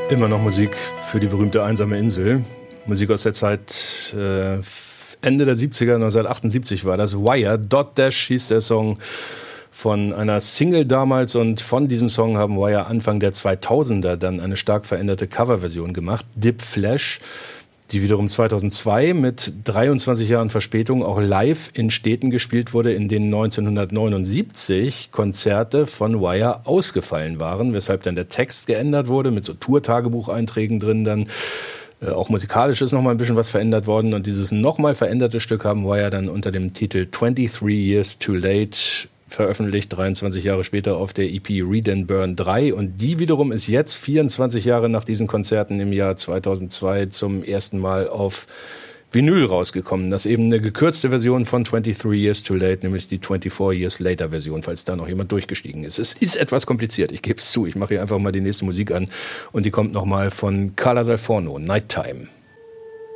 Immer noch Musik für die berühmte Einsame Insel. Musik aus der Zeit Ende der 70er, 1978 war das. Wire, Dot Dash hieß der Song von einer Single damals. Und von diesem Song haben Wire Anfang der 2000er dann eine stark veränderte Coverversion gemacht. Dip Flash, die wiederum 2002 mit 23 Jahren Verspätung auch live in Städten gespielt wurde, in denen 1979 Konzerte von Wire ausgefallen waren, weshalb dann der Text geändert wurde, mit so Tour-Tagebucheinträgen drin dann. Auch musikalisch ist nochmal ein bisschen was verändert worden. Und dieses nochmal veränderte Stück haben Wire dann unter dem Titel 23 Years Too Late veröffentlicht, 23 Jahre später auf der EP Read and Burn 3. Und die wiederum ist jetzt 24 Jahre nach diesen Konzerten im Jahr 2002 zum ersten Mal auf Vinyl rausgekommen. Das ist eben eine gekürzte Version von 23 Years Too Late, nämlich die 24 Years Later Version, falls da noch jemand durchgestiegen ist. Es ist etwas kompliziert, ich gebe es zu. Ich mache hier einfach mal die nächste Musik an und die kommt nochmal von Carla Del Forno, Nighttime.